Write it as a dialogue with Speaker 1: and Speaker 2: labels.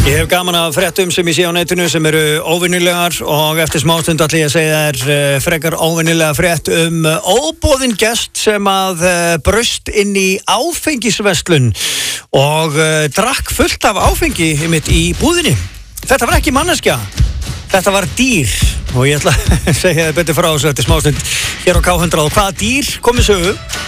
Speaker 1: Ég hef gaman af fréttum sem ég sé á netinu sem eru óvenjulegar og eftir smástund ætla ég að segja þér frekar óvenjulega frétt óboðinn gest sem að braust inn í áfengisverslun og drakk fullt af áfengi mitt í búðinni. Þetta var ekki manneskja, þetta var dýr og ég ætla að segja þér betur frá þessu eftir smástund hér á K100 og hvaða dýr komið sögu.